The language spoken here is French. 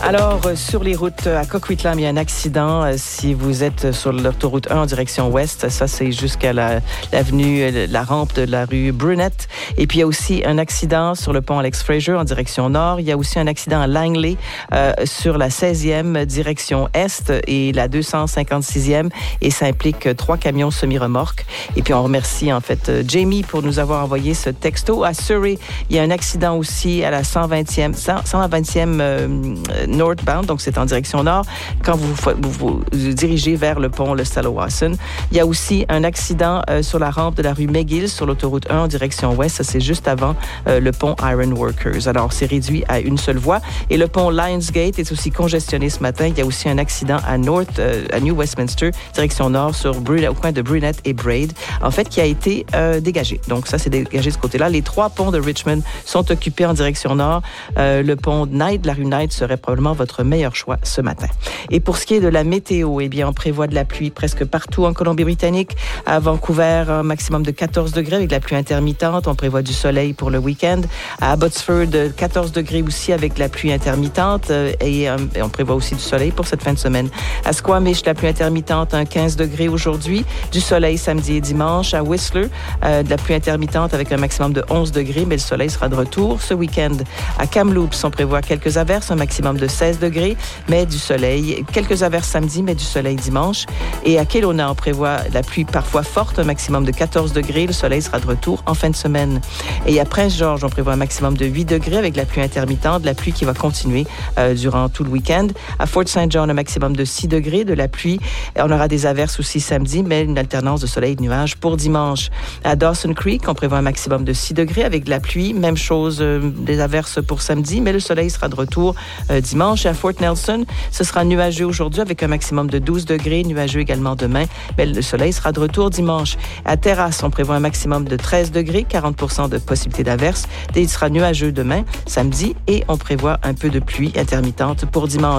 Alors, sur les routes à Coquitlam, il y a un accident. Si vous êtes sur l'autoroute 1 en direction ouest, ça c'est jusqu'à l'avenue, la rampe de la rue Brunette. Et puis il y a aussi un accident sur le pont Alex Fraser en direction nord. Il y a aussi un accident à Langley sur la 16e direction est et la 256e. Et ça implique 3 camions semi-remorques. Et puis on remercie en fait Jamie pour nous avoir envoyé ce texto. À Surrey, il y a un accident aussi à la 120e northbound, donc c'est en direction nord, quand vous dirigez vers le pont Le Stallowasson. Il y a aussi un accident sur la rampe de la rue McGill sur l'autoroute 1 en direction ouest. Ça, c'est juste avant le pont Iron Workers. Alors, c'est réduit à une seule voie. Et le pont Lionsgate est aussi congestionné ce matin. Il y a aussi un accident à New Westminster, direction nord, au coin de Brunette et Braid, en fait, qui a été dégagé. Donc, ça, c'est dégagé de ce côté-là. Les 3 ponts de Richmond sont occupés en direction nord. Le pont Knight, la rue Knight, serait probablement votre meilleur choix ce matin. Et pour ce qui est de la météo, eh bien, on prévoit de la pluie presque partout en Colombie-Britannique. À Vancouver, un maximum de 14 degrés avec de la pluie intermittente. On prévoit du soleil pour le week-end. À Abbotsford, 14 degrés aussi avec de la pluie intermittente. Et on prévoit aussi du soleil pour cette fin de semaine. À Squamish, la pluie intermittente, 15 degrés aujourd'hui. Du soleil samedi et dimanche. À Whistler, de la pluie intermittente avec un maximum de 11 degrés, mais le soleil sera de retour ce week-end. À Kamloops, on prévoit quelques averses, un maximum de 16 degrés, mais du soleil. Quelques averses samedi, mais du soleil dimanche. Et à Kelowna, on prévoit la pluie parfois forte, un maximum de 14 degrés. Le soleil sera de retour en fin de semaine. Et à Prince-Georges, on prévoit un maximum de 8 degrés avec de la pluie intermittente, de la pluie qui va continuer durant tout le week-end. À Fort St. John, un maximum de 6 degrés, de la pluie. On aura des averses aussi samedi, mais une alternance de soleil et de nuages pour dimanche. À Dawson Creek, on prévoit un maximum de 6 degrés avec de la pluie. Même chose, des averses pour samedi, mais le soleil sera de retour dimanche. À Fort Nelson, ce sera nuageux aujourd'hui avec un maximum de 12 degrés, nuageux également demain, mais le soleil sera de retour dimanche. À Terrasse, on prévoit un maximum de 13 degrés, 40% de possibilité d'averse. Il sera nuageux demain, samedi, et on prévoit un peu de pluie intermittente pour dimanche.